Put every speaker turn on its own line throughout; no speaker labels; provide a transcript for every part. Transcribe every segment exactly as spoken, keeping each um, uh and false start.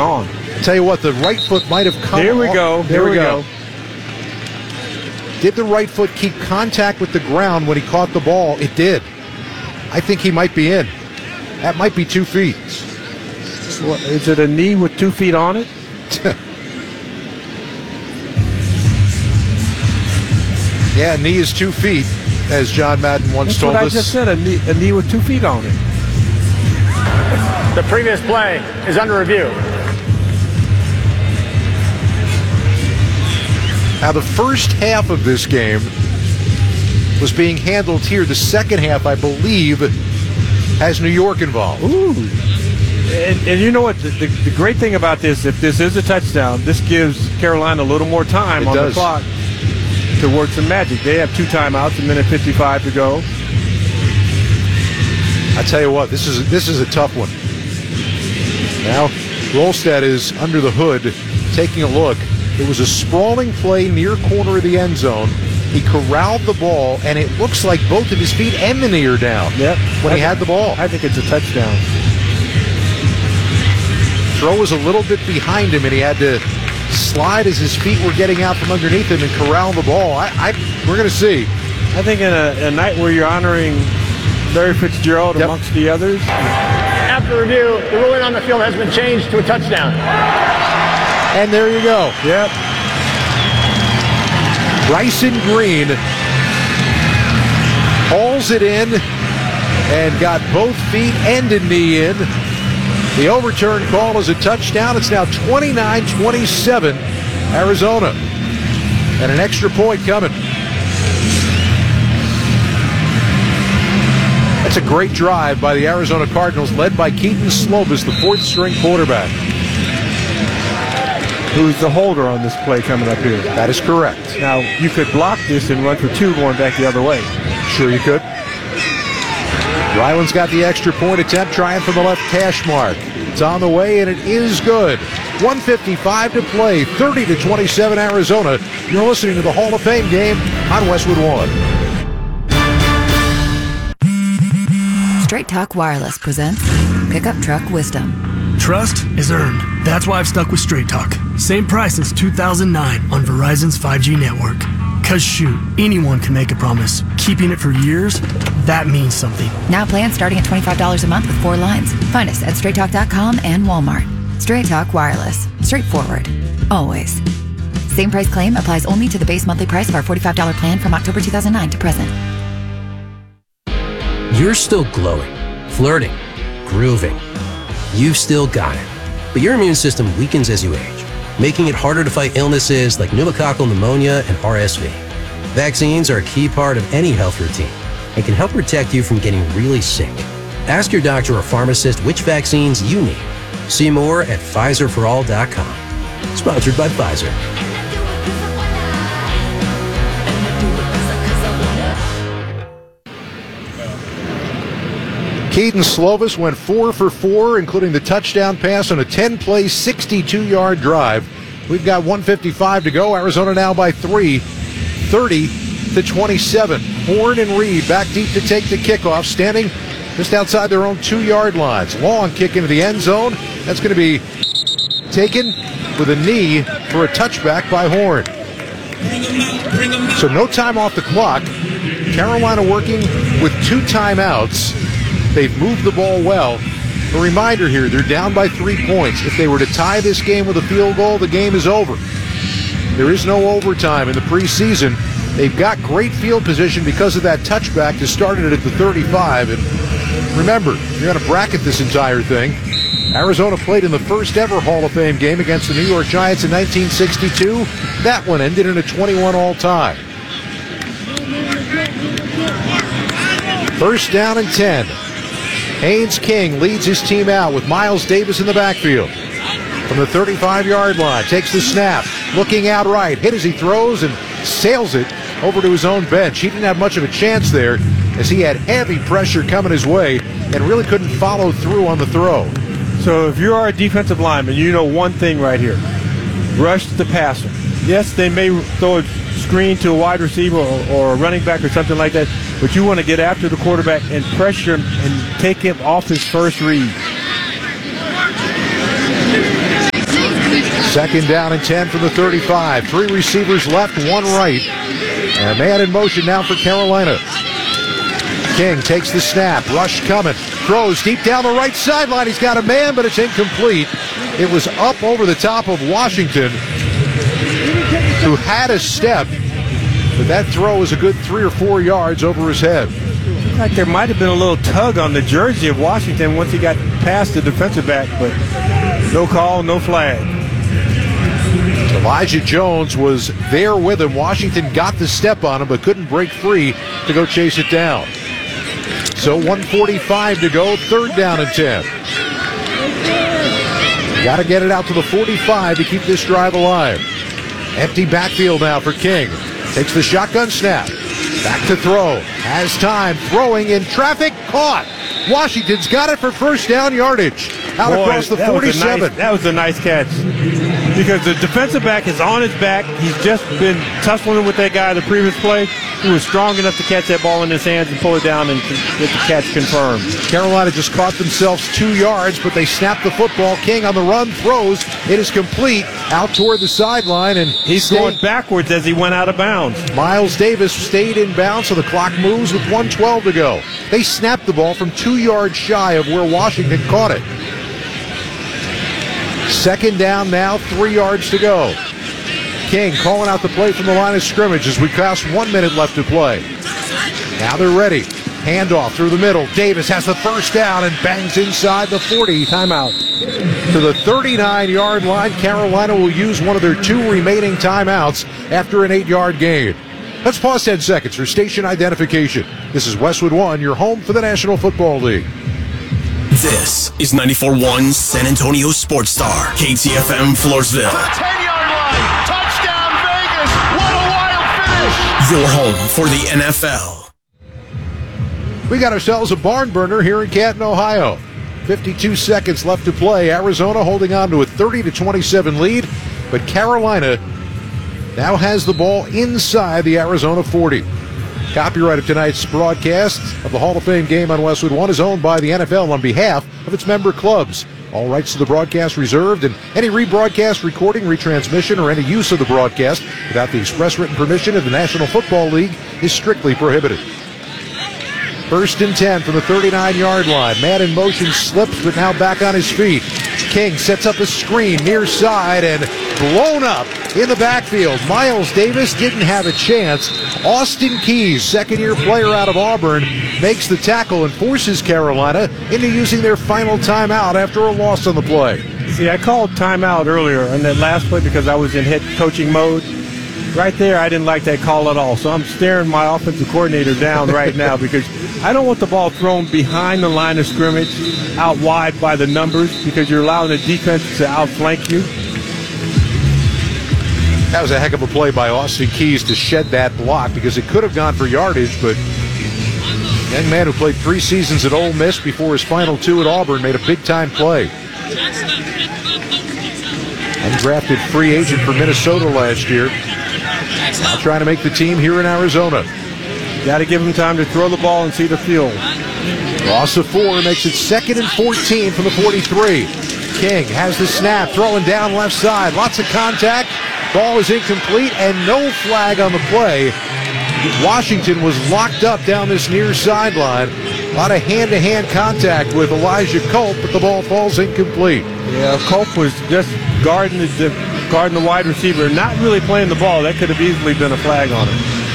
on.
Tell you what, the right foot might have come.
There we
off.
go.
There,
there
we
we
go.
go.
Did the right foot keep contact with the ground when he caught the ball? It did. I think he might be in. That might be two feet.
What, is it a knee with two feet on it?
Yeah, knee is two feet, as John Madden once
That's
told
what
us.
I just said, a knee, a knee with two feet on it.
The previous play is under review.
Now, the first half of this game was being handled here. The second half, I believe, has New York involved.
Ooh. And, and you know what? The, the, the great thing about this, if this is a touchdown, this gives Carolina a little more time
It
on
does.
the clock to work some magic. They have two timeouts, a minute fifty-five to go.
I tell you what, this is this is a tough one. Now, Rolstad is under the hood, taking a look. It was a sprawling play near corner of the end zone. He corralled the ball, and it looks like both of his feet and the knee are down
Yep.
when
I
he had the ball.
I think it's a touchdown.
Throw was a little bit behind him, and he had to slide as his feet were getting out from underneath him and corral the ball. I, I we're going to see.
I think in a, a night where you're honoring Larry Fitzgerald
Yep.
amongst the others.
After review, the ruling on the field has been changed to a touchdown.
And there you go.
Yep.
Bryson Green hauls it in and got both feet and a knee in. The overturn call is a touchdown. It's now twenty-nine twenty-seven, Arizona. And an extra point coming. That's a great drive by the Arizona Cardinals, led by Keaton Slovis, the fourth string quarterback.
Who's the holder on this play coming up here?
That is correct.
Now, you could block this and run for two going back the other way.
Sure you could. Ryland's got the extra point attempt, trying for the left hash mark. It's on the way, and it is good. one fifty-five to play, thirty to twenty-seven Arizona. You're listening to the Hall of Fame game on Westwood One.
Straight Talk Wireless presents Pickup Truck Wisdom.
Trust is earned. That's why I've stuck with Straight Talk. Same price since two thousand nine on Verizon's five G network. Cause shoot, anyone can make a promise. Keeping it for years, that means something.
Now plans starting at twenty-five dollars a month with four lines. Find us at straight talk dot com and Walmart. Straight Talk Wireless. Straightforward. Always. Same price claim applies only to the base monthly price of our forty-five dollars plan from October two thousand nine to present.
You're still glowing, flirting, grooving. You've still got it. But your immune system weakens as you age, making it harder to fight illnesses like pneumococcal pneumonia and R S V. Vaccines are a key part of any health routine and can help protect you from getting really sick. Ask your doctor or pharmacist which vaccines you need. See more at Pfizer for all dot com. Sponsored by Pfizer.
Keaton Slovis went four for four, including the touchdown pass on a ten-play, sixty-two-yard drive. We've got one fifty-five to go. Arizona now by three, thirty to twenty-seven. Horn and Reed back deep to take the kickoff, standing just outside their own two-yard lines. Long kick into the end zone. That's going to be taken with a knee for a touchback by Horn. So no time off the clock. Carolina working with two timeouts. They've moved the ball well. A reminder here, they're down by three points. If they were to tie this game with a field goal, the game is over. There is no overtime in the preseason. They've got great field position because of that touchback to start it at the thirty-five. And remember, you're going to bracket this entire thing. Arizona played in the first ever Hall of Fame game against the New York Giants in nineteen sixty-two. That one ended in a twenty-one all time. First down and ten. Haynes King leads his team out with Miles Davis in the backfield. From the thirty-five-yard line, takes the snap, looking out right, hit as he throws and sails it over to his own bench. He didn't have much of a chance there as he had heavy pressure coming his way and really couldn't follow through on the throw.
So if you are a defensive lineman, you know one thing right here. Rush the passer. Yes, they may throw a screen to a wide receiver or, or a running back or something like that, but you want to get after the quarterback and pressure him and take him off his first read.
Second down and ten from the thirty-five. Three receivers left, one right. And a man in motion now for Carolina. King takes the snap. Rush coming. Throws deep down the right sideline. He's got a man, but it's incomplete. It was up over the top of Washington, who had a step, but that throw was a good three or four yards over his head.
Looked like there might have been a little tug on the jersey of Washington once he got past the defensive back, but no call, no flag.
Elijah Jones was there with him. Washington got the step on him, but couldn't break free to go chase it down. So one forty-five to go, third down and ten. Got to get it out to the forty-five to keep this drive alive. Empty backfield now for King. Takes the shotgun snap. Back to throw. Has time. Throwing in traffic. Caught. Washington's got it for first down yardage. Out
Boy,
across the
that was a
forty-seven.
nice- that was a nice catch. Because the defensive back is on his back. He's just been tussling with that guy the previous play. He was strong enough to catch that ball in his hands and pull it down and get the catch confirmed.
Carolina just caught themselves two yards, but they snapped the football. King on the run, throws. It is complete out toward the sideline, and
He's
stayed-
going backwards as he went out of bounds.
Miles Davis stayed in bounds, so the clock moves with one twelve to go. They snapped the ball from two yards shy of where Washington caught it. Second down now, three yards to go. King calling out the play from the line of scrimmage as we pass one minute left to play. Now they're ready. Handoff through the middle. Davis has the first down and bangs inside the forty.
Timeout.
To the thirty-nine-yard line. Carolina will use one of their two remaining timeouts after an eight-yard gain. Let's pause ten seconds for station identification. This is Westwood One, your home for the National Football League.
This is ninety-four point one San Antonio Sports Star, K T F M Floresville.
ten-yard line. Touchdown, Vegas. What a wild finish.
Your home for the N F L.
We got ourselves a barn burner here in Canton, Ohio. fifty-two seconds left to play. Arizona holding on to a thirty to twenty-seven lead, but Carolina now has the ball inside the Arizona forty. Copyright of tonight's broadcast of the Hall of Fame game on Westwood One is owned by the N F L on behalf of its member clubs. All rights to the broadcast reserved, and any rebroadcast, recording, retransmission, or any use of the broadcast without the express written permission of the National Football League is strictly prohibited. First and ten from the thirty-nine-yard line. Man in motion, slips, but now back on his feet. King sets up a screen near side and blown up in the backfield. Miles Davis didn't have a chance. Austin Keys, second-year player out of Auburn, makes the tackle and forces Carolina into using their final timeout after a loss on the play.
See, I called timeout earlier on that last play because I was in head coaching mode. Right there, I didn't like that call at all. So I'm staring my offensive coordinator down right now because I don't want the ball thrown behind the line of scrimmage, out wide by the numbers, because you're allowing the defense to outflank you.
That was a heck of a play by Austin Keys to shed that block because it could have gone for yardage, but the young man who played three seasons at Ole Miss before his final two at Auburn made a big-time play. Undrafted free agent for Minnesota last year. Now trying to make the team here in Arizona.
Got to give him time to throw the ball and see the field.
Loss of four makes it second and fourteen from the forty-three. King has the snap, throwing down left side. Lots of contact. Ball is incomplete and no flag on the play. Washington was locked up down this near sideline. A lot of hand-to-hand contact with Elijah Culp, but the ball falls incomplete.
Yeah, Culp was just guarding the, guarding the wide receiver, not really playing the ball. That could have easily been a flag on him.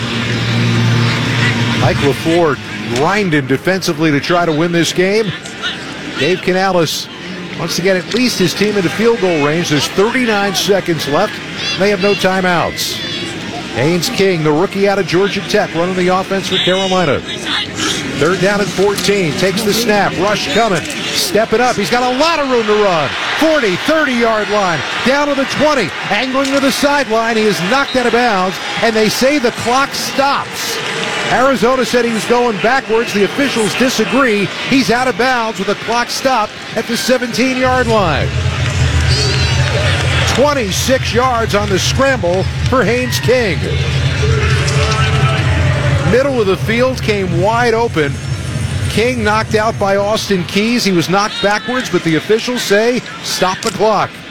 Mike LaFleur grinding defensively to try to win this game. Dave Canales wants to get at least his team into field goal range. There's thirty-nine seconds left. They have no timeouts. Haynes King, the rookie out of Georgia Tech, running the offense for Carolina. Third down and fourteen. Takes the snap. Rush coming. Stepping up. He's got a lot of room to run. forty, thirty-yard line. Down to the twenty. Angling to the sideline. He is knocked out of bounds, and they say the clock stops. Arizona said he was going backwards. The officials disagree. He's out of bounds with the clock stopped at the seventeen-yard line. twenty-six yards on the scramble for Haynes King. Middle of the field came wide open. King knocked out by Austin Keys. He was knocked backwards, but the officials say stop the clock.